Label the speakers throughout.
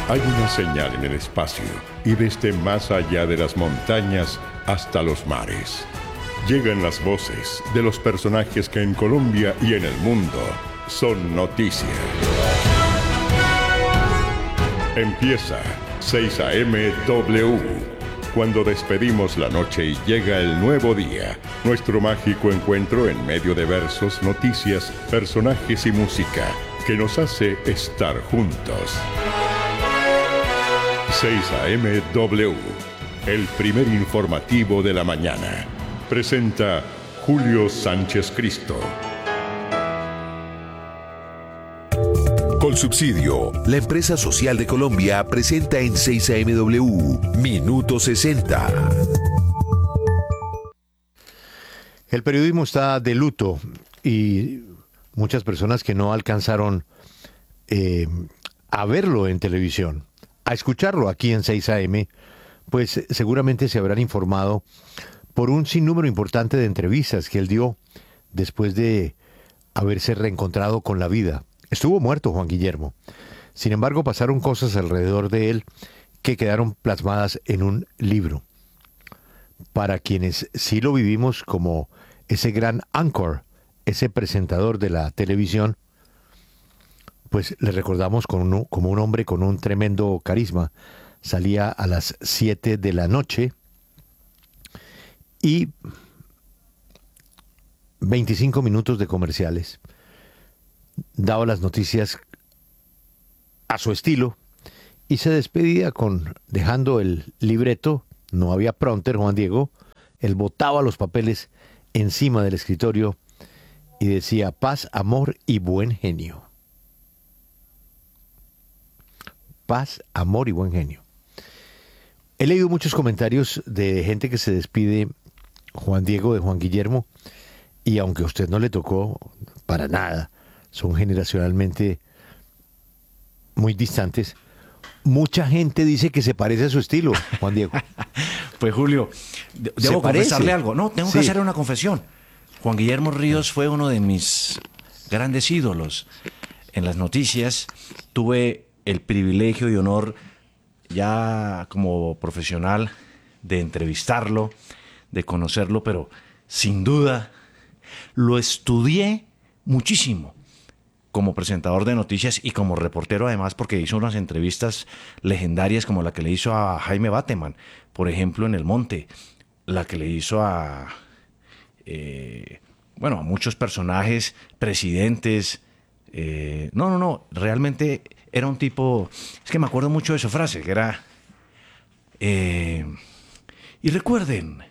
Speaker 1: Hay una señal en el espacio y desde más allá de las montañas hasta los mares. Llegan las voces de los personajes que en Colombia y en el mundo son noticia. Empieza 6 AM W. Cuando despedimos la noche y llega el nuevo día, nuestro mágico encuentro en medio de versos, noticias, personajes y música que nos hace estar juntos. 6 AM W, el primer informativo de la mañana. Presenta Julio Sánchez Cristo.
Speaker 2: Colsubsidio, la empresa social de Colombia, presenta en 6 AMW, Minuto 60.
Speaker 3: El periodismo está de luto y muchas personas que no alcanzaron a verlo en televisión, a escucharlo aquí en 6 AM, pues seguramente se habrán informado por un sinnúmero importante de entrevistas que él dio después de haberse reencontrado con la vida. Estuvo muerto Juan Guillermo. Sin embargo, pasaron cosas alrededor de él que quedaron plasmadas en un libro. Para quienes sí lo vivimos como ese gran anchor, ese presentador de la televisión, pues le recordamos como un hombre con un tremendo carisma. Salía a las 7 de la noche y 25 minutos de comerciales. Daba las noticias a su estilo y se despedía dejando el libreto. No había prompter, Juan Diego. Él botaba los papeles encima del escritorio y decía: paz, amor y buen genio. Paz, amor y buen genio. He leído muchos comentarios de gente que se despide, Juan Diego, de Juan Guillermo, y aunque a usted no le tocó para nada, son generacionalmente muy distantes, mucha gente dice que se parece a su estilo, Juan Diego.
Speaker 4: Pues Julio, debo confesarle algo. No, tengo que hacer una confesión. Juan Guillermo Ríos fue uno de mis grandes ídolos en las noticias. Tuve el privilegio y honor ya como profesional de entrevistarlo, de conocerlo, pero sin duda lo estudié muchísimo como presentador de noticias y como reportero además, porque hizo unas entrevistas legendarias como la que le hizo a Jaime Bateman, por ejemplo, en El Monte, la que le hizo a muchos personajes, presidentes. Realmente era un tipo, es que me acuerdo mucho de su frase, que era, y recuerden,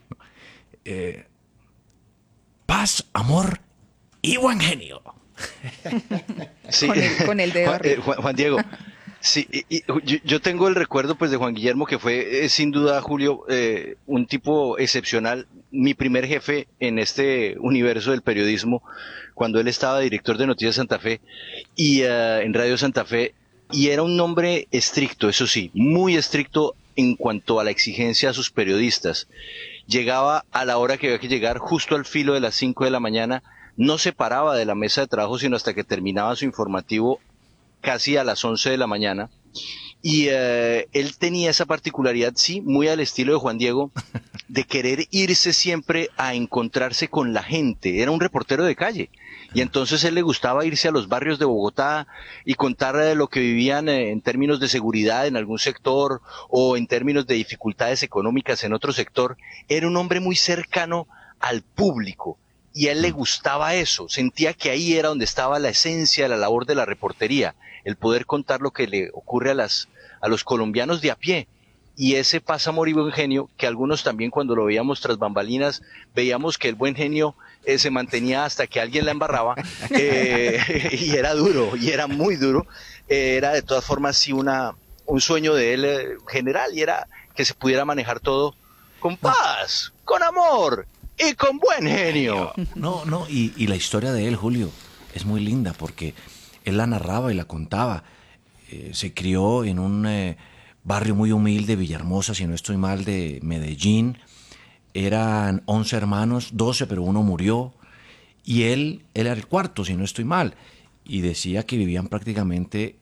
Speaker 4: paz, amor y buen genio.
Speaker 5: Sí.
Speaker 6: Con el dedo arriba.
Speaker 5: Juan Diego, sí, yo tengo el recuerdo pues de Juan Guillermo, que fue sin duda, Julio, un tipo excepcional, mi primer jefe en este universo del periodismo, cuando él estaba director de Noticias Santa Fe y en Radio Santa Fe, y era un hombre estricto, eso sí, muy estricto en cuanto a la exigencia a sus periodistas. Llegaba a la hora que había que llegar, justo al filo de las 5 de la mañana, no se paraba de la mesa de trabajo sino hasta que terminaba su informativo casi a las 11 de la mañana. Y él tenía esa particularidad, sí, muy al estilo de Juan Diego, de querer irse siempre a encontrarse con la gente. Era un reportero de calle. Y entonces él le gustaba irse a los barrios de Bogotá y contar lo que vivían en términos de seguridad en algún sector o en términos de dificultades económicas en otro sector. Era un hombre muy cercano al público. Y a él le gustaba eso, sentía que ahí era donde estaba la esencia de la labor de la reportería, el poder contar lo que le ocurre a los colombianos de a pie. Y ese paz, amor y buen genio, que algunos también cuando lo veíamos tras bambalinas, veíamos que el buen genio se mantenía hasta que alguien la embarraba, y era duro, y era muy duro. Era de todas formas sí un sueño de él general, y era que se pudiera manejar todo con paz, con amor y con buen genio.
Speaker 4: Y la historia de él, Julio, es muy linda porque él la narraba y la contaba. Se crió en un barrio muy humilde, Villahermosa, si no estoy mal, de Medellín. Eran 11 hermanos, 12, pero uno murió. Y él era el cuarto, si no estoy mal. Y decía que vivían prácticamente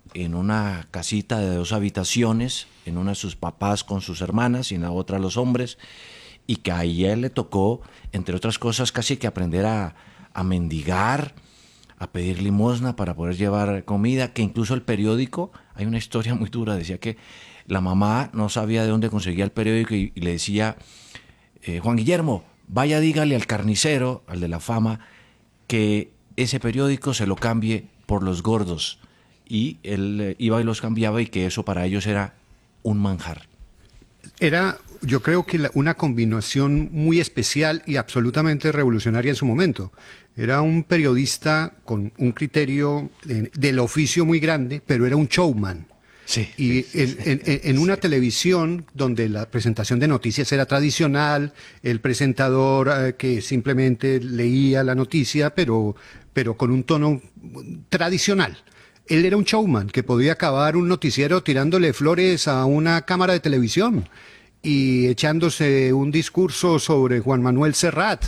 Speaker 4: en una casita de 2 habitaciones, en una de sus papás con sus hermanas y en la otra los hombres, y que a él le tocó, entre otras cosas, casi que aprender a mendigar, a pedir limosna para poder llevar comida, que incluso el periódico, hay una historia muy dura, decía que la mamá no sabía de dónde conseguía el periódico y le decía, Juan Guillermo, vaya dígale al carnicero, al de la fama, que ese periódico se lo cambie por los gordos. Y él iba y los cambiaba y que eso para ellos era un manjar.
Speaker 6: Era, yo creo que una combinación muy especial y absolutamente revolucionaria en su momento. Era un periodista con un criterio del oficio muy grande, pero era un showman.
Speaker 4: Sí,
Speaker 6: y en una televisión donde la presentación de noticias era tradicional, el presentador que simplemente leía la noticia, pero con un tono tradicional. Él era un showman que podía acabar un noticiero tirándole flores a una cámara de televisión y echándose un discurso sobre Juan Manuel Serrat.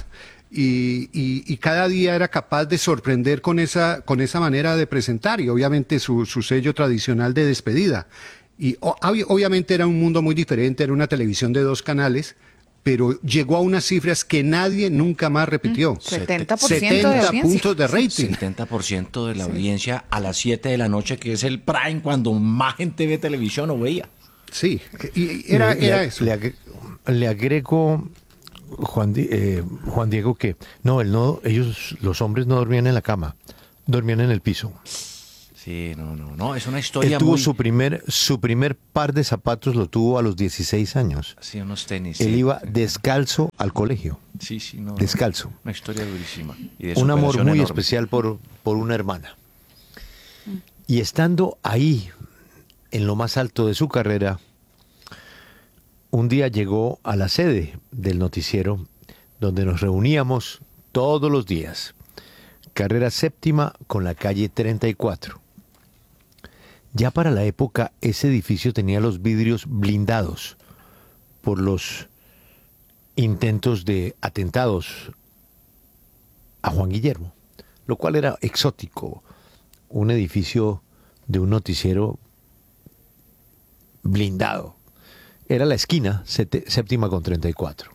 Speaker 6: Y cada día era capaz de sorprender con esa manera de presentar y obviamente su sello tradicional de despedida. Y obviamente era un mundo muy diferente, era una televisión de 2 canales, pero llegó a unas cifras que nadie nunca más repitió.
Speaker 7: 70%
Speaker 6: 70 puntos de rating.
Speaker 4: 70% de la audiencia a las 7 de la noche, que es el prime cuando más gente ve televisión o veía.
Speaker 6: Sí, y era eso.
Speaker 3: Le agrego... Juan Diego, que ellos, los hombres, no dormían en la cama, dormían en el piso.
Speaker 4: Sí, no, es una historia.
Speaker 3: Él tuvo su primer par de zapatos, lo tuvo a los 16 años.
Speaker 4: Sí, unos tenis.
Speaker 3: Él iba descalzo al colegio.
Speaker 4: Sí, no.
Speaker 3: Descalzo.
Speaker 4: Una historia durísima. Y
Speaker 3: un amor muy
Speaker 4: enorme.
Speaker 3: especial por una hermana. Y estando ahí, en lo más alto de su carrera, un día llegó a la sede del noticiero donde nos reuníamos todos los días. Carrera Séptima con la calle 34. Ya para la época ese edificio tenía los vidrios blindados por los intentos de atentados a Juan Guillermo, lo cual era exótico. Un edificio de un noticiero blindado. Era la esquina, Séptima con 34.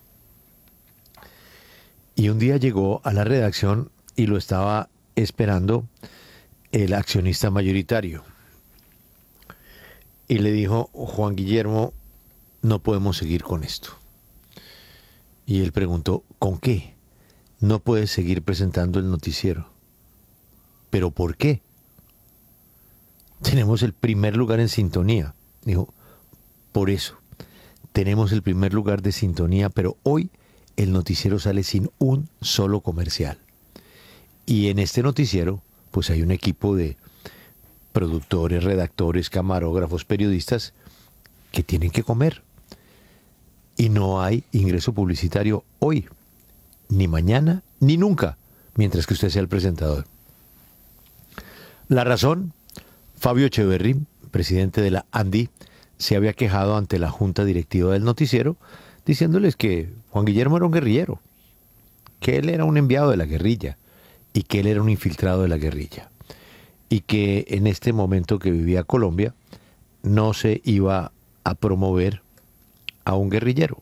Speaker 3: Y un día llegó a la redacción y lo estaba esperando el accionista mayoritario. Y le dijo, Juan Guillermo, no podemos seguir con esto. Y él preguntó, ¿con qué? No puedes seguir presentando el noticiero. ¿Pero por qué? Tenemos el primer lugar en sintonía. Dijo, por eso. Tenemos el primer lugar de sintonía, pero hoy el noticiero sale sin un solo comercial. Y en este noticiero, pues hay un equipo de productores, redactores, camarógrafos, periodistas que tienen que comer. Y no hay ingreso publicitario hoy, ni mañana, ni nunca, mientras que usted sea el presentador. La razón, Fabio Echeverry, presidente de la ANDI, se había quejado ante la junta directiva del noticiero, diciéndoles que Juan Guillermo era un guerrillero, que él era un enviado de la guerrilla y que él era un infiltrado de la guerrilla, y que en este momento que vivía Colombia no se iba a promover a un guerrillero.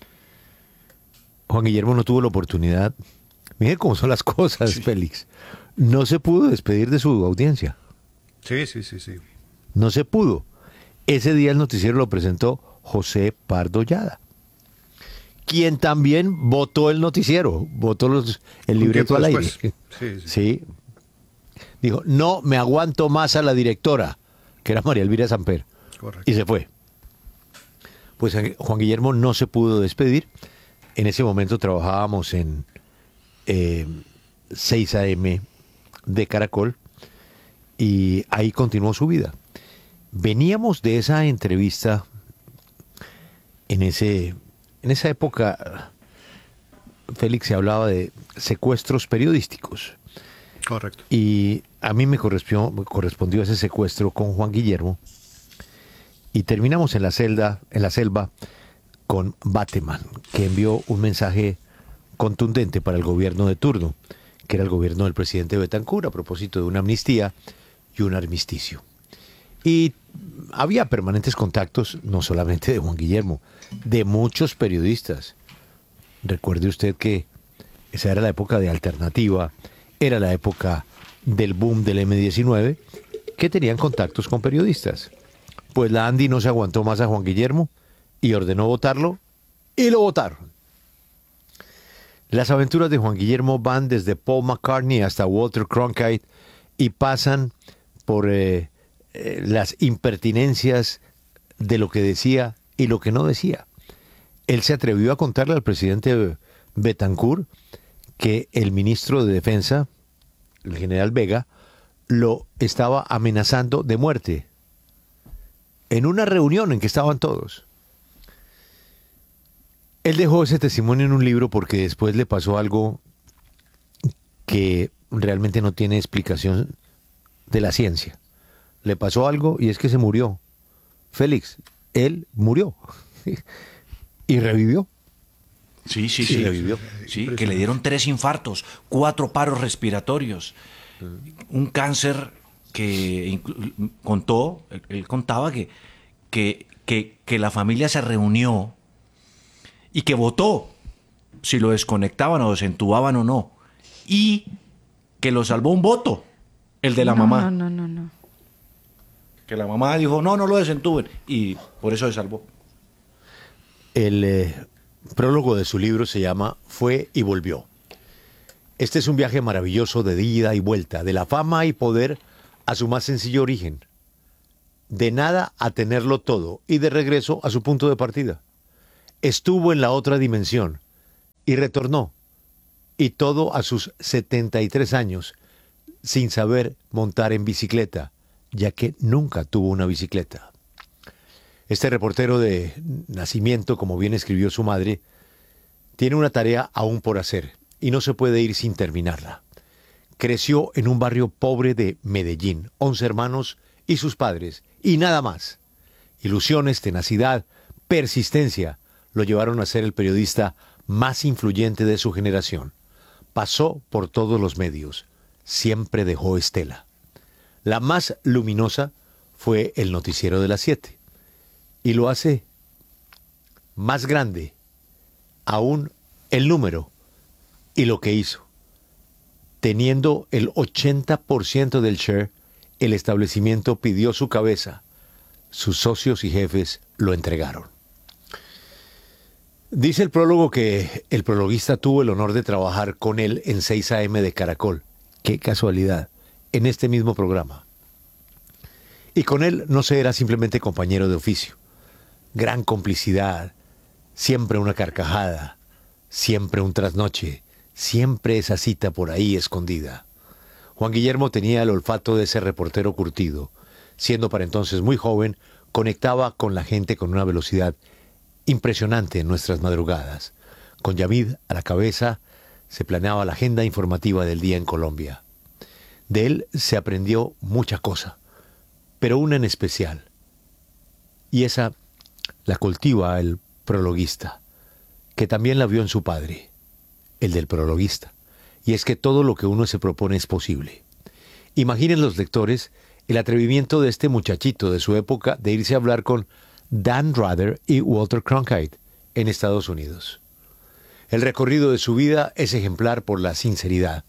Speaker 3: Juan Guillermo no tuvo la oportunidad, mire cómo son las cosas, sí. Félix, no se pudo despedir de su audiencia.
Speaker 6: Sí.
Speaker 3: No se pudo. Ese día el noticiero lo presentó José Pardo Llada, quien también votó el noticiero, votó el libreto al aire. Sí. Dijo, no me aguanto más a la directora, que era María Elvira Samper. Correcto. Y se fue. Pues Juan Guillermo no se pudo despedir. En ese momento trabajábamos en 6 AM de Caracol y ahí continuó su vida. Veníamos de esa entrevista en esa época, Félix, se hablaba de secuestros periodísticos.
Speaker 6: Correcto.
Speaker 3: Y a mí me correspondió ese secuestro con Juan Guillermo y terminamos en la selva con Bateman, que envió un mensaje contundente para el gobierno de turno, que era el gobierno del presidente Betancur, a propósito de una amnistía y un armisticio. Y había permanentes contactos, no solamente de Juan Guillermo, de muchos periodistas. Recuerde usted que esa era la época de Alternativa, era la época del boom del M-19, que tenían contactos con periodistas. Pues la Andy no se aguantó más a Juan Guillermo y ordenó votarlo, y lo votaron. Las aventuras de Juan Guillermo van desde Paul McCartney hasta Walter Cronkite y pasan por las impertinencias de lo que decía y lo que no decía. Él se atrevió a contarle al presidente Betancourt que el ministro de Defensa, el general Vega, lo estaba amenazando de muerte en una reunión en que estaban todos. Él dejó ese testimonio en un libro porque después le pasó algo que realmente no tiene explicación de la ciencia. Le pasó algo y es que se murió. Félix, él murió y revivió.
Speaker 4: Sí.
Speaker 3: Revivió.
Speaker 4: Sí, que le dieron 3 infartos, 4 paros respiratorios, un cáncer que él contaba que la familia se reunió y que votó si lo desconectaban o desentubaban o no, y que lo salvó un voto, el de la mamá.
Speaker 7: No.
Speaker 4: Que la mamá dijo, no lo desentuben, y por eso se salvó.
Speaker 3: El prólogo de su libro se llama Fue y volvió. Este es un viaje maravilloso de ida y vuelta, de la fama y poder a su más sencillo origen, de nada a tenerlo todo y de regreso a su punto de partida. Estuvo en la otra dimensión y retornó, y todo a sus 73 años, sin saber montar en bicicleta, ya que nunca tuvo una bicicleta. Este reportero de nacimiento, como bien escribió su madre, tiene una tarea aún por hacer y no se puede ir sin terminarla. Creció en un barrio pobre de Medellín, 11 hermanos y sus padres, y nada más. Ilusiones, tenacidad, persistencia lo llevaron a ser el periodista más influyente de su generación. Pasó por todos los medios, siempre dejó estela. La más luminosa fue el noticiero de las 7. Y lo hace más grande aún el número y lo que hizo. Teniendo el 80% del share, el establecimiento pidió su cabeza. Sus socios y jefes lo entregaron. Dice el prólogo que el prologuista tuvo el honor de trabajar con él en 6 AM de Caracol. Qué casualidad, en este mismo programa. Y con él no se era simplemente compañero de oficio. Gran complicidad, siempre una carcajada, siempre un trasnoche, siempre esa cita por ahí escondida. Juan Guillermo tenía el olfato de ese reportero curtido. Siendo para entonces muy joven, conectaba con la gente con una velocidad impresionante en nuestras madrugadas. Con Yamid a la cabeza, se planeaba la agenda informativa del día en Colombia. De él se aprendió mucha cosa, pero una en especial. Y esa la cultiva el prologuista, que también la vio en su padre, el del prologuista. Y es que todo lo que uno se propone es posible. Imaginen los lectores el atrevimiento de este muchachito de su época de irse a hablar con Dan Rather y Walter Cronkite en Estados Unidos. El recorrido de su vida es ejemplar por la sinceridad.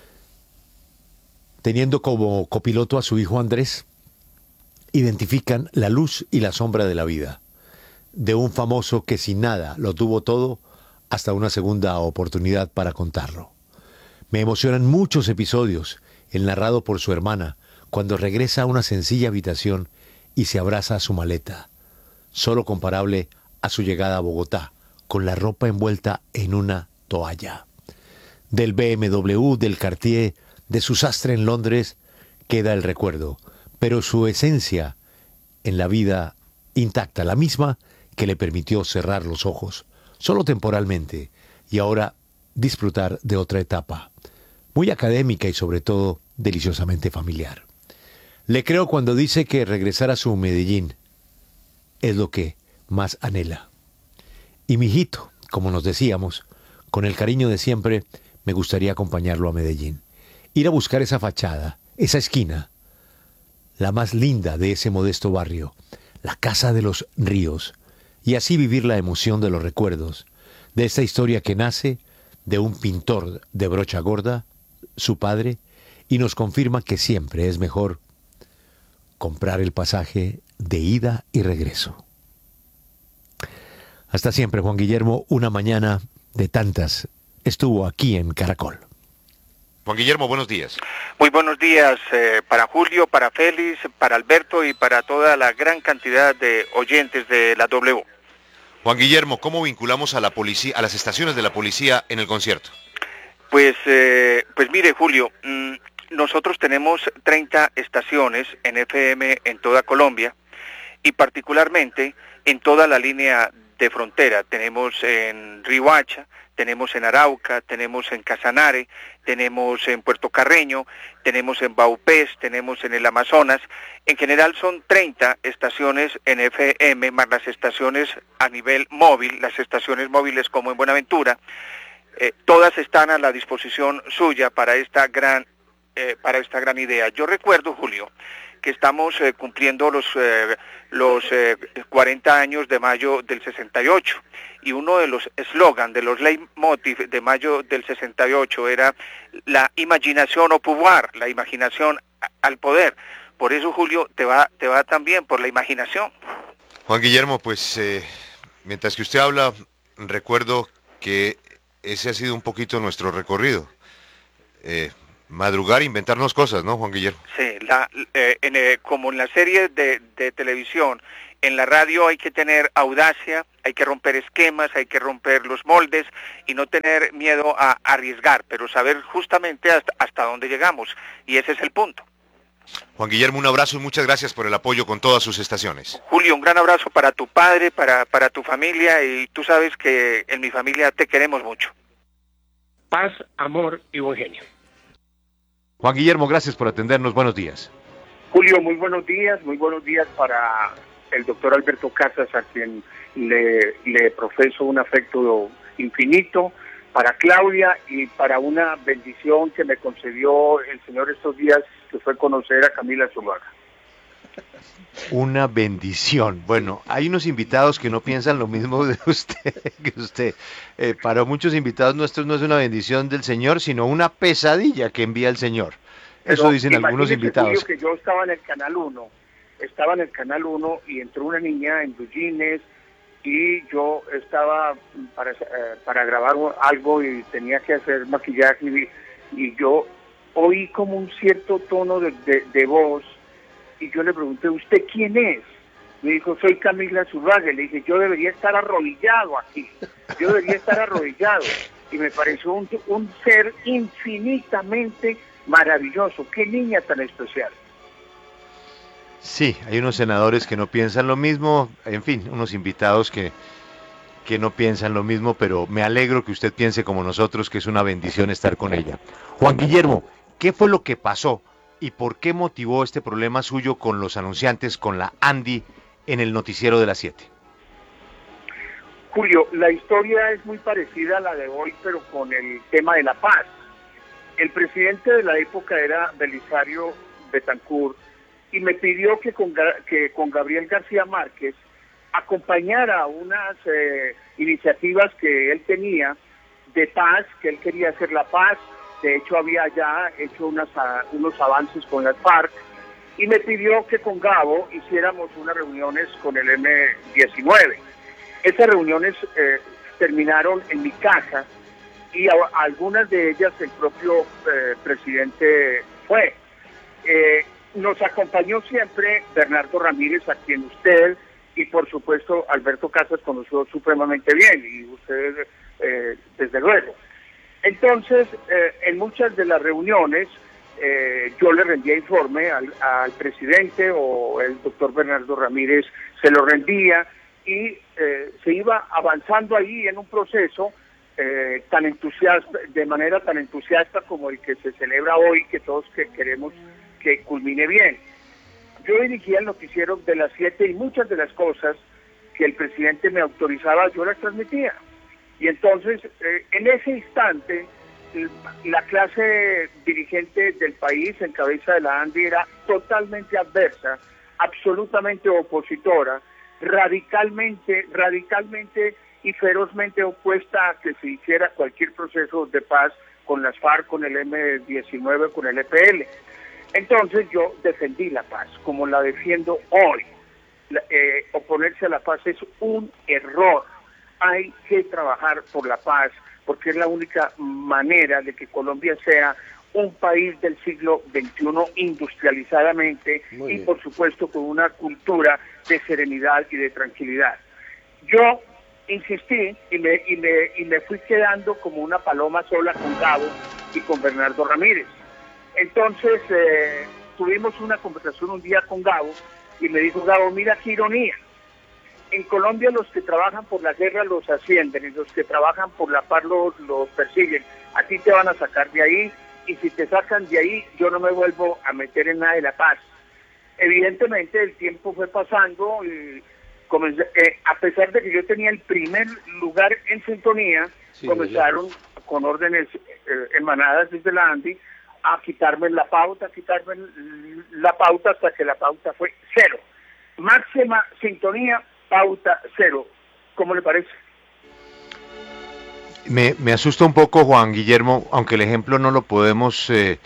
Speaker 3: Teniendo como copiloto a su hijo Andrés, identifican la luz y la sombra de la vida, de un famoso que sin nada lo tuvo todo hasta una segunda oportunidad para contarlo. Me emocionan muchos episodios, el narrado por su hermana, cuando regresa a una sencilla habitación y se abraza a su maleta, solo comparable a su llegada a Bogotá, con la ropa envuelta en una toalla. Del BMW, del Cartier, de su sastre en Londres, queda el recuerdo, pero su esencia en la vida intacta, la misma que le permitió cerrar los ojos, solo temporalmente, y ahora disfrutar de otra etapa, muy académica y sobre todo deliciosamente familiar. Le creo cuando dice que regresar a su Medellín es lo que más anhela. Y mi hijito, como nos decíamos, con el cariño de siempre, me gustaría acompañarlo a Medellín. Ir a buscar esa fachada, esa esquina, la más linda de ese modesto barrio, la Casa de los Ríos, y así vivir la emoción de los recuerdos, de esta historia que nace de un pintor de brocha gorda, su padre, y nos confirma que siempre es mejor comprar el pasaje de ida y regreso. Hasta siempre, Juan Guillermo, una mañana de tantas estuvo aquí en Caracol.
Speaker 7: Juan Guillermo, buenos días.
Speaker 8: Muy buenos días para Julio, para Félix, para Alberto y para toda la gran cantidad de oyentes de la W.
Speaker 7: Juan Guillermo, ¿cómo vinculamos a la policía, a las estaciones de la policía en el concierto?
Speaker 8: Pues mire, Julio, nosotros tenemos 30 estaciones en FM en toda Colombia y particularmente en toda la línea de frontera. Tenemos en Riohacha, tenemos en Arauca, tenemos en Casanare, tenemos en Puerto Carreño, tenemos en Vaupés, tenemos en el Amazonas. En general son 30 estaciones en FM, más las estaciones a nivel móvil, las estaciones móviles como en Buenaventura. Todas están a la disposición suya para esta gran idea. Yo recuerdo, Julio, que estamos cumpliendo los 40 años de mayo del 68 y uno de los eslogan, de los leitmotiv de mayo del 68 era la imaginación au pouvoir, la imaginación al poder. Por eso, Julio, te va también por la imaginación.
Speaker 7: Juan Guillermo, pues mientras que usted habla, recuerdo que ese ha sido un poquito nuestro recorrido. Madrugar, inventarnos cosas, ¿no, Juan Guillermo?
Speaker 8: Sí, como en la serie de televisión, en la radio hay que tener audacia, hay que romper esquemas, hay que romper los moldes y no tener miedo a arriesgar, pero saber justamente hasta dónde llegamos, y ese es el punto.
Speaker 7: Juan Guillermo, un abrazo y muchas gracias por el apoyo con todas sus estaciones.
Speaker 8: Julio, un gran abrazo para tu padre, para tu familia, y tú sabes que en mi familia te queremos mucho.
Speaker 9: Paz, amor y buen genio.
Speaker 3: Juan Guillermo, gracias por atendernos. Buenos días.
Speaker 9: Julio, muy buenos días para el doctor Alberto Casas, a quien le profeso un afecto infinito, para Claudia y para una bendición que me concedió el Señor estos días, que fue conocer a Camila Zuluaga.
Speaker 3: Una bendición. Bueno, hay unos invitados que no piensan lo mismo de usted que usted. Para muchos invitados nuestros no es una bendición del Señor, sino una pesadilla que envía el Señor. Eso
Speaker 9: pero
Speaker 3: dicen algunos invitados.
Speaker 9: Que yo estaba en el Canal 1, y entró una niña en blue jeans y yo estaba para grabar algo y tenía que hacer maquillaje y yo oí como un cierto tono de voz. Y yo le pregunté, ¿usted quién es? Me dijo, soy Camila Zuluaga. Le dije, yo debería estar arrodillado aquí. Y me pareció un ser infinitamente maravilloso. ¡Qué niña tan especial!
Speaker 3: Sí, hay unos senadores que no piensan lo mismo. En fin, unos invitados que no piensan lo mismo, pero me alegro que usted piense como nosotros, que es una bendición estar con ella. Juan Guillermo, ¿qué fue lo que pasó? ¿Y por qué motivó este problema suyo con los anunciantes, con la Andy, en el noticiero de las 7?
Speaker 9: Julio, la historia es muy parecida a la de hoy, pero con el tema de la paz. El presidente de la época era Belisario Betancourt y me pidió que con Gabriel García Márquez acompañara unas iniciativas que él tenía de paz, que él quería hacer la paz. De hecho, había ya hecho unos avances con las FARC y me pidió que con Gabo hiciéramos unas reuniones con el M-19. Esas reuniones terminaron en mi casa y algunas de ellas el propio presidente fue. Nos acompañó siempre Bernardo Ramírez, a quien usted y por supuesto Alberto Casas conoció supremamente bien, y ustedes desde luego. Entonces, en muchas de las reuniones, yo le rendía informe al presidente, o el doctor Bernardo Ramírez se lo rendía, y se iba avanzando ahí en un proceso tan entusiasta, de manera tan entusiasta como el que se celebra hoy, que todos queremos que culmine bien. Yo dirigía el noticiero de las 7 y muchas de las cosas que el presidente me autorizaba, yo las transmitía. Y entonces, en ese instante, la clase dirigente del país, en cabeza de la ANDI, era totalmente adversa, absolutamente opositora, radicalmente y ferozmente opuesta a que se hiciera cualquier proceso de paz con las FARC, con el M-19, con el EPL. Entonces yo defendí la paz, como la defiendo hoy. Oponerse a la paz es un error. Hay que trabajar por la paz, porque es la única manera de que Colombia sea un país del siglo XXI industrializadamente y por supuesto con una cultura de serenidad y de tranquilidad. Yo insistí y me fui quedando como una paloma sola con Gabo y con Bernardo Ramírez. Entonces tuvimos una conversación un día con Gabo y me dijo Gabo, mira qué ironía. En Colombia los que trabajan por la guerra los ascienden y los que trabajan por la paz los persiguen. A ti te van a sacar de ahí y si te sacan de ahí yo no me vuelvo a meter en nada de la paz. Evidentemente el tiempo fue pasando y a pesar de que yo tenía el primer lugar en sintonía, comenzaron con órdenes emanadas desde la ANDI a quitarme la pauta hasta que la pauta fue 0. Máxima sintonía, pauta 0. ¿Cómo le parece?
Speaker 3: Me asusta un poco, Juan Guillermo, aunque el ejemplo no lo podemos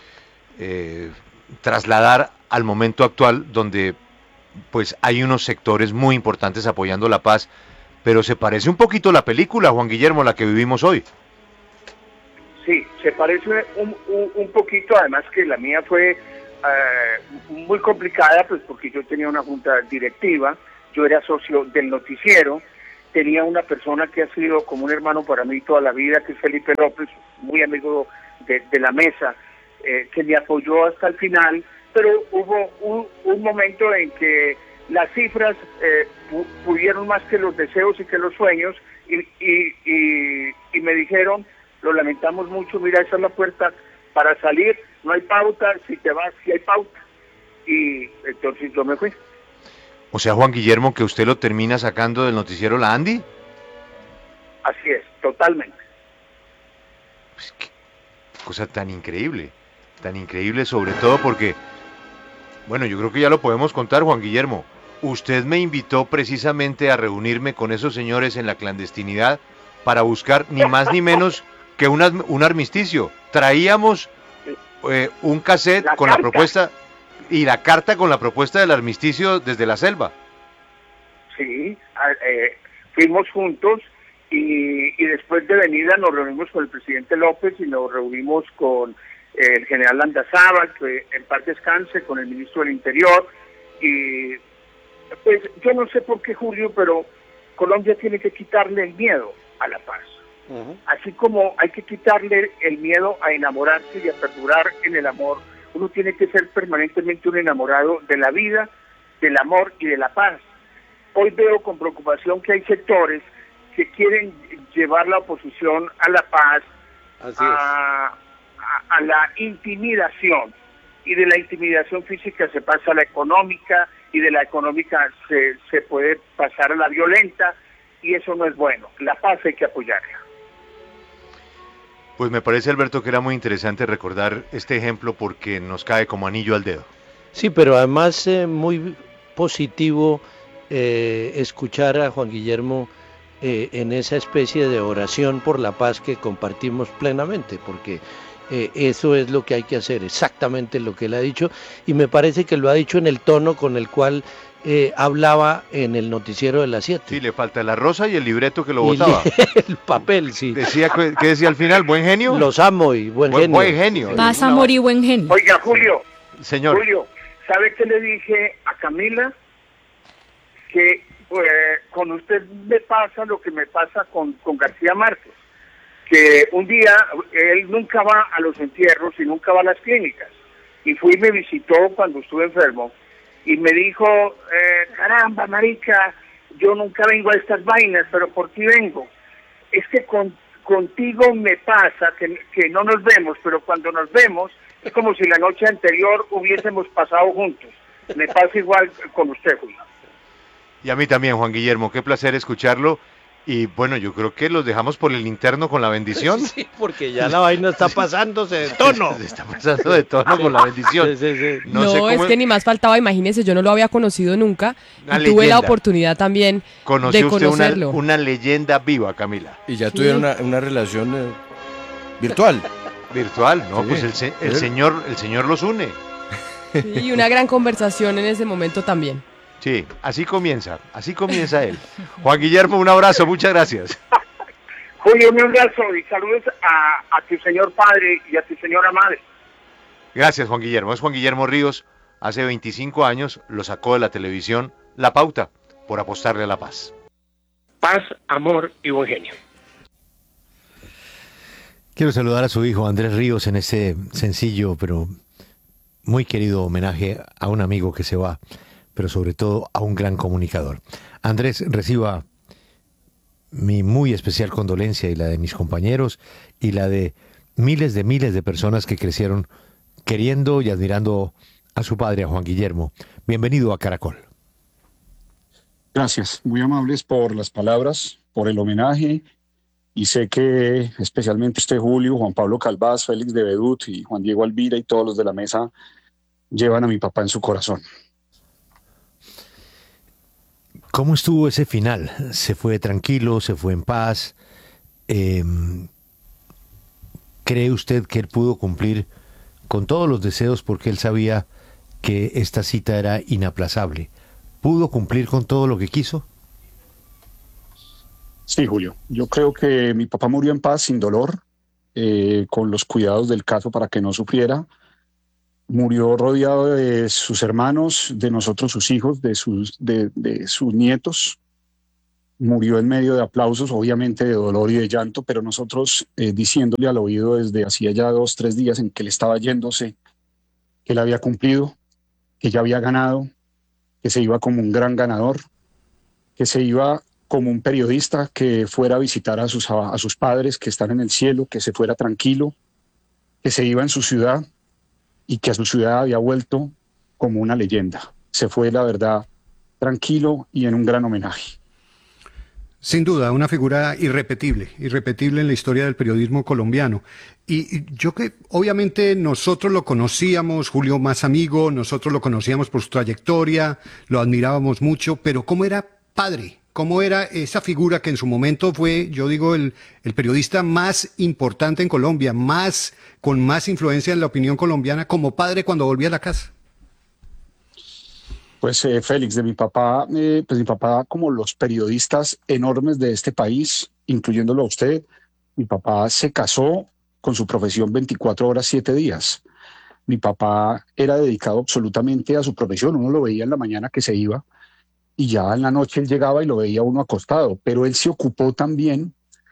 Speaker 3: trasladar al momento actual, donde pues hay unos sectores muy importantes apoyando la paz, pero se parece un poquito la película, Juan Guillermo, la que vivimos hoy.
Speaker 9: Sí, se parece un poquito, además que la mía fue muy complicada, pues porque yo tenía una junta directiva, yo era socio del noticiero, tenía una persona que ha sido como un hermano para mí toda la vida, que es Felipe López, muy amigo de la mesa, que me apoyó hasta el final, pero hubo un momento en que las cifras pudieron más que los deseos y que los sueños, y me dijeron, lo lamentamos mucho, mira, esa es la puerta para salir, no hay pauta, si te vas, sí hay pauta. Y entonces yo me fui.
Speaker 3: O sea, Juan Guillermo, que usted lo termina sacando del noticiero La Andi.
Speaker 9: Así es, totalmente.
Speaker 3: Pues qué cosa tan increíble sobre todo porque, bueno, yo creo que ya lo podemos contar, Juan Guillermo. Usted me invitó precisamente a reunirme con esos señores en la clandestinidad para buscar ni más ni menos que un armisticio. Traíamos un cassette con la propuesta y la carta con la propuesta del armisticio desde la selva.
Speaker 9: Sí, fuimos juntos y después de venida nos reunimos con el presidente López y nos reunimos con el general Landazábal, que en paz descanse, con el ministro del Interior. Y pues yo no sé por qué, Julio, pero Colombia tiene que quitarle el miedo a la paz. Así como hay que quitarle el miedo a enamorarse y a perdurar en el amor, uno tiene que ser permanentemente un enamorado de la vida, del amor y de la paz. Hoy veo con preocupación que hay sectores que quieren llevar la oposición a la paz, a la intimidación, y de la intimidación física se pasa a la económica, y de la económica se puede pasar a la violenta, y eso no es bueno. La paz hay que apoyarla.
Speaker 3: Pues me parece, Alberto, que era muy interesante recordar este ejemplo porque nos cae como anillo al dedo.
Speaker 10: Sí, pero además muy positivo escuchar a Juan Guillermo en esa especie de oración por la paz que compartimos plenamente, porque eso es lo que hay que hacer, exactamente lo que él ha dicho, y me parece que lo ha dicho en el tono con el cual hablaba en el noticiero de las 7.
Speaker 3: Sí, le falta la rosa y el libreto que lo botaba.
Speaker 10: El papel, sí.
Speaker 3: Decía, ¿qué decía al final? ¿Buen genio?
Speaker 10: Los amo y buen genio.
Speaker 3: Buen genio.
Speaker 11: Vas a morir buen genio.
Speaker 9: Oiga, Julio.
Speaker 3: Señor.
Speaker 9: Julio, ¿sabe qué le dije a Camila? Que con usted me pasa lo que me pasa con García Márquez. Que un día él nunca va a los entierros y nunca va a las clínicas. Y fui y me visitó cuando estuve enfermo. Y me dijo, caramba, marica, yo nunca vengo a estas vainas, pero por ti vengo. Es que contigo me pasa que no nos vemos, pero cuando nos vemos es como si la noche anterior hubiésemos pasado juntos. Me pasa igual con usted, Julio.
Speaker 3: Y a mí también, Juan Guillermo, qué placer escucharlo. Y bueno, yo creo que los dejamos por el interno con la bendición.
Speaker 10: Sí, porque ya la vaina está pasándose de tono.
Speaker 3: Se está pasando de tono con la bendición.
Speaker 10: Sí.
Speaker 11: No, sé es que ni más faltaba, imagínese, yo no lo había conocido nunca. Y tuve la oportunidad también de conocerlo.
Speaker 3: Una leyenda viva, Camila.
Speaker 12: Y ya tuvieron una relación virtual.
Speaker 3: Virtual, ¿no?
Speaker 12: Sí,
Speaker 3: pues el señor los une.
Speaker 11: Sí, y una gran conversación en ese momento también.
Speaker 3: Sí, así comienza él. Juan Guillermo, un abrazo, muchas gracias.
Speaker 9: Julio, un abrazo y saludos a tu señor padre y a tu señora madre.
Speaker 3: Gracias, Juan Guillermo. Es Juan Guillermo Ríos. Hace 25 años lo sacó de la televisión La Pauta por apostarle a la paz.
Speaker 9: Paz, amor y buen genio.
Speaker 3: Quiero saludar a su hijo Andrés Ríos en este sencillo pero muy querido homenaje a un amigo que se va, pero sobre todo a un gran comunicador. Andrés, reciba mi muy especial condolencia y la de mis compañeros y la de miles de personas que crecieron queriendo y admirando a su padre, a Juan Guillermo. Bienvenido a Caracol.
Speaker 13: Gracias, muy amables por las palabras, por el homenaje. Y sé que especialmente Julio, Juan Pablo Calvás, Félix de Bedut y Juan Diego Alvira y todos los de la mesa llevan a mi papá en su corazón.
Speaker 3: ¿Cómo estuvo ese final? ¿Se fue tranquilo? ¿Se fue en paz? ¿Cree usted que él pudo cumplir con todos los deseos porque él sabía que esta cita era inaplazable? ¿Pudo cumplir con todo lo que quiso?
Speaker 13: Sí, Julio. Yo creo que mi papá murió en paz, sin dolor, con los cuidados del caso para que no sufriera. Murió rodeado de sus hermanos, de nosotros sus hijos, de sus nietos. Murió en medio de aplausos, obviamente de dolor y de llanto, pero nosotros diciéndole al oído desde hacía ya 2-3 días en que él estaba yéndose, que él había cumplido, que ya había ganado, que se iba como un gran ganador, que se iba como un periodista que fuera a visitar a sus padres que están en el cielo, que se fuera tranquilo, que se iba en su ciudad y que a su ciudad había vuelto como una leyenda. Se fue, la verdad, tranquilo y en un gran homenaje.
Speaker 6: Sin duda, una figura irrepetible en la historia del periodismo colombiano. Y yo que obviamente nosotros lo conocíamos, Julio más amigo, nosotros lo conocíamos por su trayectoria, lo admirábamos mucho, pero ¿cómo era padre? ¿Cómo era esa figura que en su momento fue, yo digo, el periodista más importante en Colombia, con más influencia en la opinión colombiana como padre cuando volvía a la casa?
Speaker 13: Pues Félix, de mi papá, pues mi papá, como los periodistas enormes de este país, incluyéndolo a usted, mi papá se casó con su profesión 24 horas, 7 días. Mi papá era dedicado absolutamente a su profesión. Uno lo veía en la mañana que se iba y ya en la noche él llegaba y lo veía uno acostado, pero él se ocupó también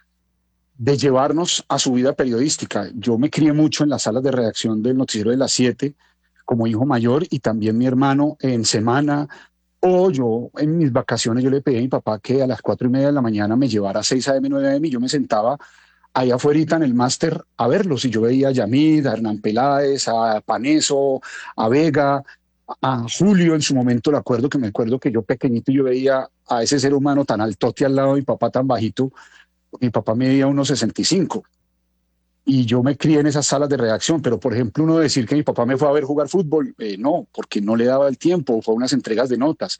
Speaker 13: de llevarnos a su vida periodística. Yo me crié mucho en las salas de redacción del noticiero de las 7 como hijo mayor, y también mi hermano en semana, o yo en mis vacaciones, yo le pedí a mi papá que a las 4:30 de la mañana me llevara a 6 AM, 9 AM, y yo me sentaba ahí afuera en el máster a verlos, y yo veía a Yamid, a Hernán Peláez, a Paneso, a Vega, a Julio en su momento. Me acuerdo que yo pequeñito yo veía a ese ser humano tan altote al lado de mi papá, tan bajito. Mi papá medía 1,65 y yo me crié en esas salas de redacción. Pero por ejemplo, uno decir que mi papá me fue a ver jugar fútbol, no, porque no le daba el tiempo, fue unas entregas de notas,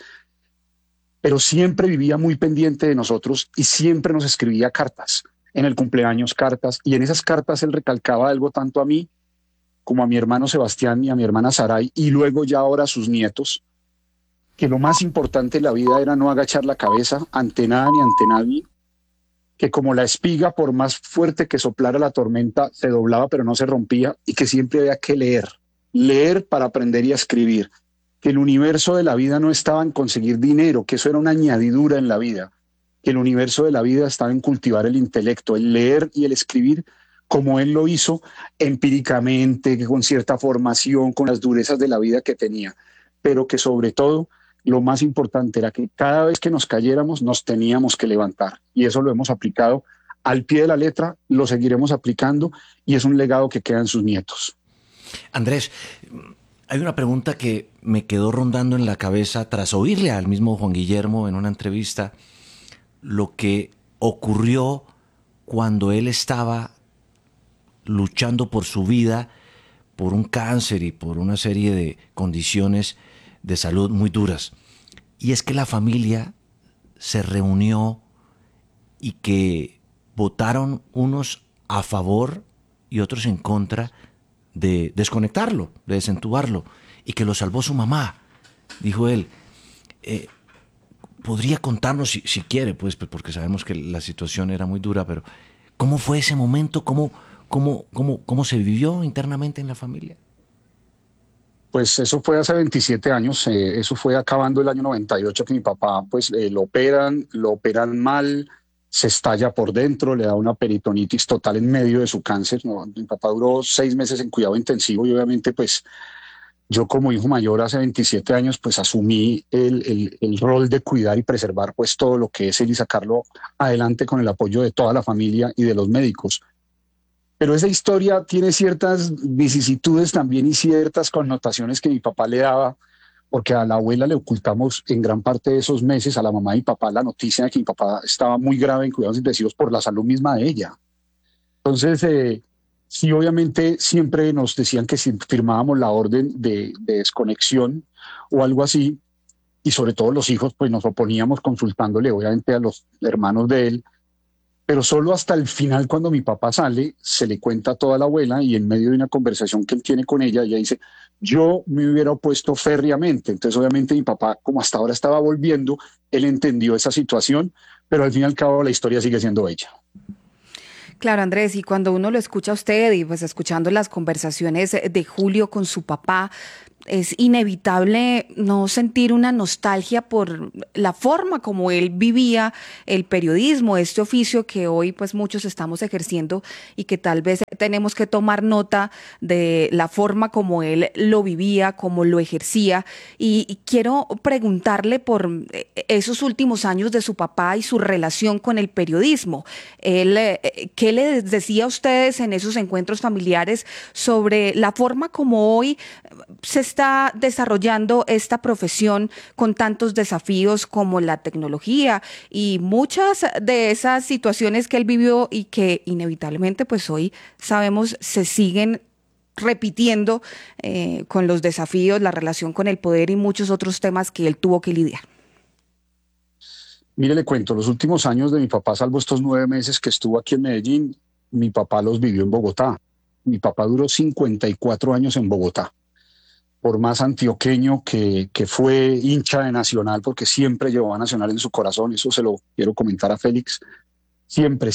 Speaker 13: pero siempre vivía muy pendiente de nosotros y siempre nos escribía cartas, en el cumpleaños cartas, y en esas cartas él recalcaba algo tanto a mí como a mi hermano Sebastián y a mi hermana Saray, y luego ya ahora a sus nietos, que lo más importante en la vida era no agachar la cabeza ante nada ni ante nadie, que como la espiga, por más fuerte que soplara la tormenta, se doblaba pero no se rompía, y que siempre había que leer para aprender y a escribir, que el universo de la vida no estaba en conseguir dinero, que eso era una añadidura en la vida, que el universo de la vida estaba en cultivar el intelecto, el leer y el escribir, como él lo hizo empíricamente, con cierta formación, con las durezas de la vida que tenía, pero que sobre todo lo más importante era que cada vez que nos cayéramos nos teníamos que levantar, y eso lo hemos aplicado al pie de la letra, lo seguiremos aplicando, y es un legado que queda en sus nietos.
Speaker 4: Andrés, hay una pregunta que me quedó rondando en la cabeza tras oírle al mismo Juan Guillermo en una entrevista, lo que ocurrió cuando él estaba luchando por su vida, por un cáncer y por una serie de condiciones de salud muy duras. Y es que la familia se reunió y que votaron unos a favor y otros en contra de desconectarlo, de desentubarlo, y que lo salvó su mamá. Dijo él, podría contarnos, si quiere, pues, porque sabemos que la situación era muy dura, pero ¿cómo fue ese momento? ¿Cómo se vivió internamente en la familia?
Speaker 13: Pues eso fue hace 27 años, eso fue acabando el año 98, que mi papá pues lo operan mal, se estalla por dentro, le da una peritonitis total en medio de su cáncer, ¿no? Mi papá duró 6 meses en cuidado intensivo y obviamente pues yo como hijo mayor hace 27 años pues asumí el rol de cuidar y preservar pues todo lo que es él y sacarlo adelante con el apoyo de toda la familia y de los médicos. Pero esa historia tiene ciertas vicisitudes también y ciertas connotaciones que mi papá le daba, porque a la abuela le ocultamos en gran parte de esos meses, a la mamá de mi papá, la noticia de que mi papá estaba muy grave en cuidados intensivos por la salud misma de ella. Entonces, sí, obviamente siempre nos decían que si firmábamos la orden de desconexión o algo así, y sobre todo los hijos, pues nos oponíamos consultándole obviamente a los hermanos de él, pero solo hasta el final, cuando mi papá sale, se le cuenta a toda la abuela y en medio de una conversación que él tiene con ella dice, yo me hubiera opuesto férreamente. Entonces obviamente mi papá, como hasta ahora estaba volviendo, él entendió esa situación, pero al fin y al cabo la historia sigue siendo ella.
Speaker 14: Claro, Andrés, y cuando uno lo escucha a usted y pues escuchando las conversaciones de Julio con su papá, es inevitable no sentir una nostalgia por la forma como él vivía el periodismo, este oficio que hoy pues muchos estamos ejerciendo y que tal vez tenemos que tomar nota de la forma como él lo vivía, como lo ejercía. Y quiero preguntarle por esos últimos años de su papá y su relación con el periodismo. Él, ¿qué les decía a ustedes en esos encuentros familiares sobre la forma como hoy se está desarrollando esta profesión con tantos desafíos como la tecnología y muchas de esas situaciones que él vivió y que inevitablemente pues hoy sabemos se siguen repitiendo con los desafíos, la relación con el poder y muchos otros temas que él tuvo que lidiar?
Speaker 13: Mire, le cuento, los últimos años de mi papá, salvo estos 9 meses que estuvo aquí en Medellín, mi papá los vivió en Bogotá. Mi papá duró 54 años en Bogotá. Por más antioqueño que fue hincha de Nacional, porque siempre llevó a Nacional en su corazón, eso se lo quiero comentar a Félix, siempre,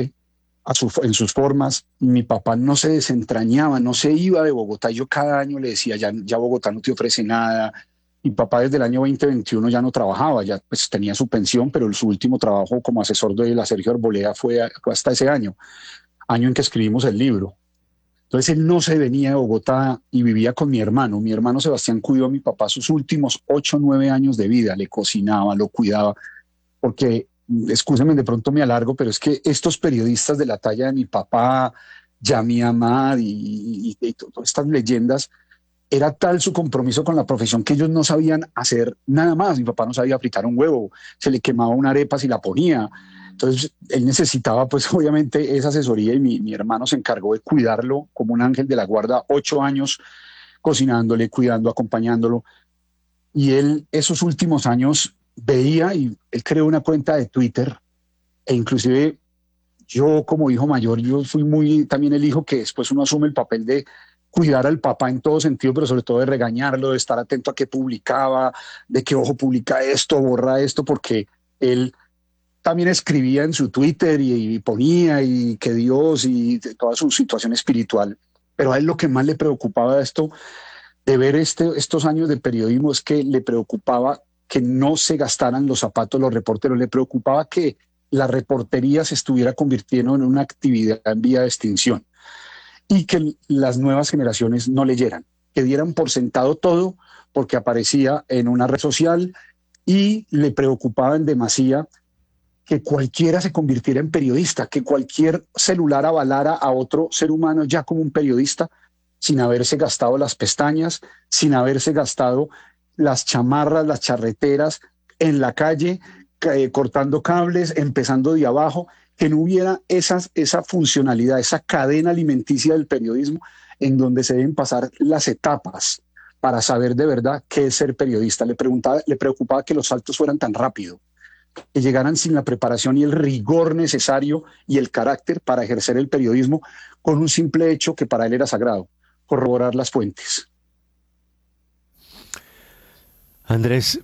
Speaker 13: en sus formas. Mi papá no se desentrañaba, no se iba de Bogotá. Yo cada año le decía, ya Bogotá no te ofrece nada. Mi papá desde el año 2021 ya no trabajaba, ya pues tenía su pensión, pero su último trabajo como asesor de la Sergio Arboleda fue hasta ese año en que escribimos el libro. Entonces él no se venía de Bogotá y vivía con mi hermano. Mi hermano Sebastián cuidó a mi papá sus últimos 8 o 9 años de vida. Le cocinaba, lo cuidaba. Porque, excúsenme, de pronto me alargo, pero es que estos periodistas de la talla de mi papá, Yami Amad y todas estas leyendas, era tal su compromiso con la profesión que ellos no sabían hacer nada más. Mi papá no sabía fritar un huevo, se le quemaba una arepa si la ponía. Entonces él necesitaba pues obviamente esa asesoría y mi hermano se encargó de cuidarlo como un ángel de la guarda, 8 años cocinándole, cuidando, acompañándolo. Y él esos últimos años veía y él creó una cuenta de Twitter e inclusive yo como hijo mayor, yo fui muy también el hijo que después uno asume el papel de cuidar al papá en todo sentido, pero sobre todo de regañarlo, de estar atento a qué publicaba, de qué ojo publica esto, borra esto, porque él también escribía en su Twitter y ponía y que Dios y toda su situación espiritual. Pero a él lo que más le preocupaba de ver estos años de periodismo es que le preocupaba que no se gastaran los zapatos los reporteros, le preocupaba que la reportería se estuviera convirtiendo en una actividad en vía de extinción y que las nuevas generaciones no leyeran, que dieran por sentado todo porque aparecía en una red social y le preocupaba en demasía que cualquiera se convirtiera en periodista, que cualquier celular avalara a otro ser humano ya como un periodista sin haberse gastado las pestañas, sin haberse gastado las chamarras, las charreteras en la calle, cortando cables, empezando de abajo, que no hubiera esa funcionalidad, esa cadena alimenticia del periodismo en donde se deben pasar las etapas para saber de verdad qué es ser periodista. Le preocupaba que los saltos fueran tan rápido, que llegaran sin la preparación y el rigor necesario y el carácter para ejercer el periodismo con un simple hecho que para él era sagrado: corroborar las fuentes.
Speaker 3: Andrés,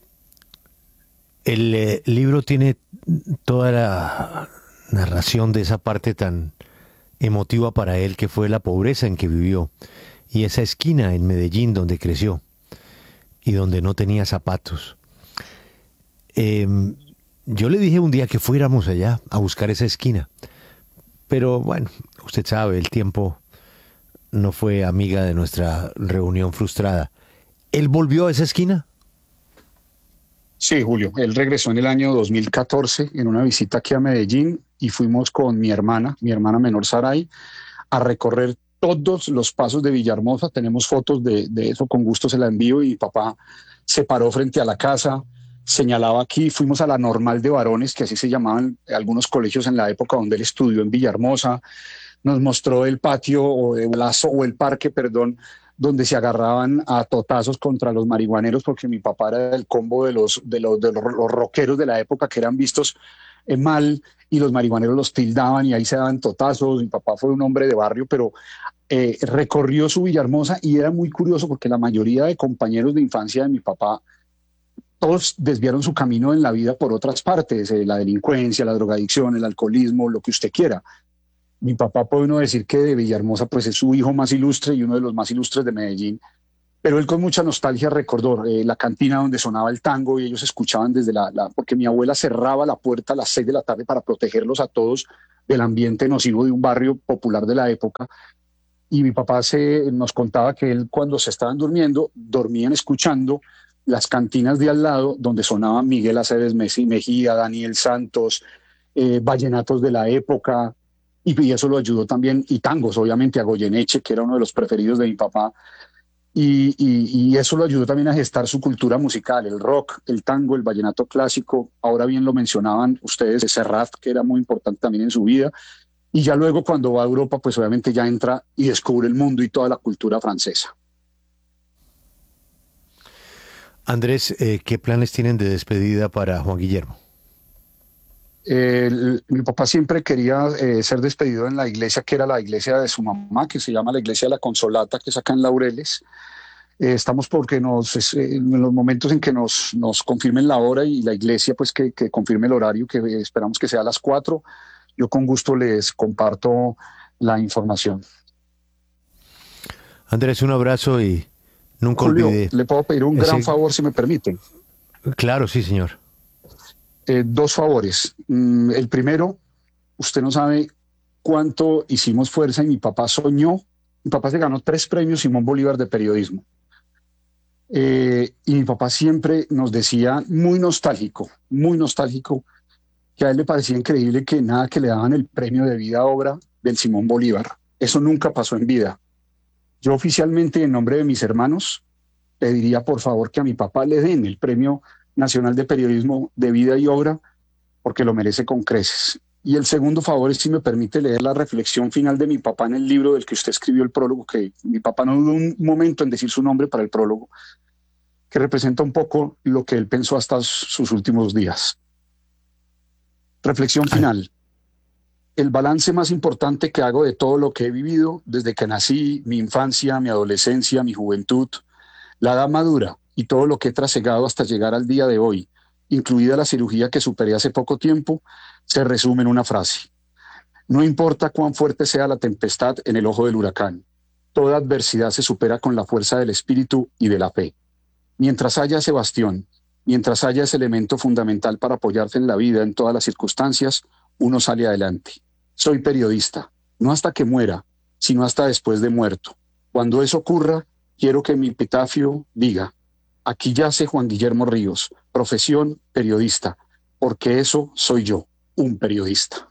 Speaker 3: el libro tiene toda la narración de esa parte tan emotiva para él, que fue la pobreza en que vivió y esa esquina en Medellín donde creció y donde no tenía zapatos. Yo le dije un día que fuéramos allá a buscar esa esquina, pero bueno, usted sabe, el tiempo no fue amiga de nuestra reunión frustrada. ¿Él volvió a esa esquina?
Speaker 13: Sí, Julio, él regresó en el año 2014 en una visita aquí a Medellín y fuimos con mi hermana menor Saray, a recorrer todos los pasos de Villahermosa. Tenemos fotos de eso, con gusto se la envío, y mi papá se paró frente a la casa, señalaba aquí, fuimos a la Normal de Varones, que así se llamaban algunos colegios en la época donde él estudió en Villahermosa, nos mostró el patio o el parque, donde se agarraban a totazos contra los marihuaneros, porque mi papá era del combo de los rockeros de la época, que eran vistos mal, y los marihuaneros los tildaban y ahí se daban totazos. Mi papá fue un hombre de barrio, pero recorrió su Villahermosa, y era muy curioso porque la mayoría de compañeros de infancia de mi papá, todos desviaron su camino en la vida por otras partes, la delincuencia, la drogadicción, el alcoholismo, lo que usted quiera. Mi papá puede uno decir que de Villahermosa pues es su hijo más ilustre y uno de los más ilustres de Medellín, pero él con mucha nostalgia recordó la cantina donde sonaba el tango, y ellos escuchaban desde porque mi abuela cerraba la puerta a las 6 de la tarde para protegerlos a todos del ambiente nocivo de un barrio popular de la época. Y mi papá nos contaba que él, cuando se estaban durmiendo, dormían escuchando las cantinas de al lado, donde sonaban Miguel Aceves Mejía, Daniel Santos, vallenatos de la época, y eso lo ayudó también, y tangos, obviamente, a Goyeneche, que era uno de los preferidos de mi papá, y eso lo ayudó también a gestar su cultura musical, el rock, el tango, el vallenato clásico. Ahora bien lo mencionaban ustedes, Serrat, que era muy importante también en su vida, y ya luego cuando va a Europa, pues obviamente ya entra y descubre el mundo y toda la cultura francesa.
Speaker 3: Andrés, ¿qué planes tienen de despedida para Juan Guillermo?
Speaker 13: Mi papá siempre quería ser despedido en la iglesia, que era la iglesia de su mamá, que se llama la iglesia de la Consolata, que es acá en Laureles. Estamos porque en los momentos en que nos confirmen la hora y la iglesia pues que confirme el horario, que esperamos que sea a las 4, yo con gusto les comparto la información.
Speaker 3: Andrés, un abrazo y nunca
Speaker 13: Julio,
Speaker 3: olvide.
Speaker 13: ¿le puedo pedir un gran favor, si me permiten?
Speaker 3: Claro, sí, señor.
Speaker 13: 2 favores. El primero, usted no sabe cuánto hicimos fuerza y mi papá soñó. Mi papá se ganó 3 premios Simón Bolívar de periodismo. Y mi papá siempre nos decía, muy nostálgico, que a él le parecía increíble que nada, que le daban el premio de vida obra del Simón Bolívar. Eso nunca pasó en vida. Yo oficialmente, en nombre de mis hermanos, pediría por favor que a mi papá le den el Premio Nacional de Periodismo de Vida y Obra, porque lo merece con creces. Y el segundo favor es, si me permite, leer la reflexión final de mi papá en el libro del que usted escribió el prólogo, que mi papá no dudó un momento en decir su nombre para el prólogo, que representa un poco lo que él pensó hasta sus últimos días. Reflexión final. El balance más importante que hago de todo lo que he vivido desde que nací, mi infancia, mi adolescencia, mi juventud, la edad madura y todo lo que he trasegado hasta llegar al día de hoy, incluida la cirugía que superé hace poco tiempo, se resume en una frase. No importa cuán fuerte sea la tempestad en el ojo del huracán, toda adversidad se supera con la fuerza del espíritu y de la fe. Mientras haya ese bastión, mientras haya ese elemento fundamental para apoyarse en la vida en todas las circunstancias, uno sale adelante. Soy periodista, no hasta que muera, sino hasta después de muerto. Cuando eso ocurra, quiero que mi epitafio diga: aquí yace Juan Guillermo Ríos, profesión periodista, porque eso soy yo, un periodista.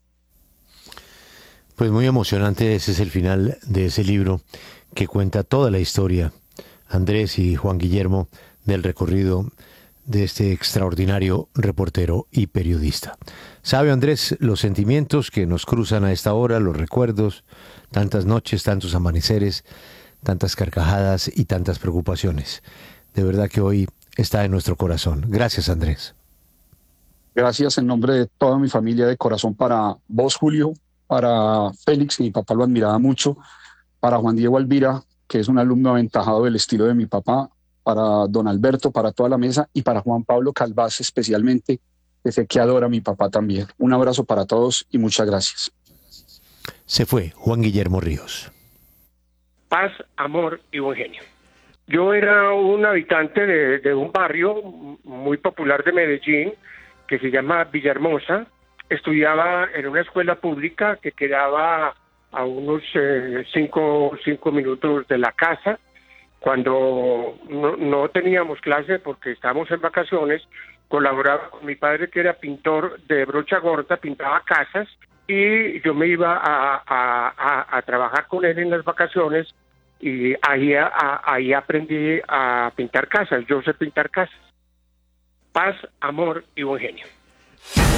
Speaker 3: Pues muy emocionante, ese es el final de ese libro que cuenta toda la historia, Andrés y Juan Guillermo, del recorrido de este extraordinario reportero y periodista. Sabe, Andrés, los sentimientos que nos cruzan a esta hora, los recuerdos, tantas noches, tantos amaneceres, tantas carcajadas y tantas preocupaciones. De verdad que hoy está en nuestro corazón. Gracias, Andrés.
Speaker 13: Gracias en nombre de toda mi familia, de corazón, para vos, Julio, para Félix, que mi papá lo admiraba mucho, para Juan Diego Alvira, que es un alumno aventajado del estilo de mi papá, para don Alberto, para toda la mesa, y para Juan Pablo Calvás especialmente, que sé que adora a mi papá también. Un abrazo para todos y muchas gracias.
Speaker 3: Se fue Juan Guillermo Ríos.
Speaker 15: Paz, amor y buen genio. Yo era un habitante de un barrio muy popular de Medellín que se llama Villahermosa. Estudiaba en una escuela pública que quedaba a unos 5 minutos de la casa. Cuando no teníamos clase porque estábamos en vacaciones, colaboraba con mi padre, que era pintor de brocha gorda, pintaba casas, y yo me iba a trabajar con él en las vacaciones, y ahí aprendí a pintar casas. Yo sé pintar casas. Paz, amor y buen genio.